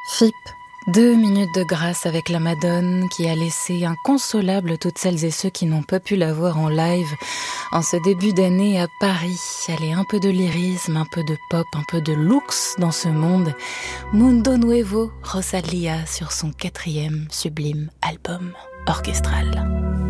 FIP, 2 minutes de grâce avec la Madone qui a laissé inconsolable toutes celles et ceux qui n'ont pas pu la voir en live en ce début d'année à Paris. Allez, un peu de lyrisme, un peu de pop, un peu de looks dans ce monde. Mundo Nuevo, Rosalía sur son 4e sublime album orchestral.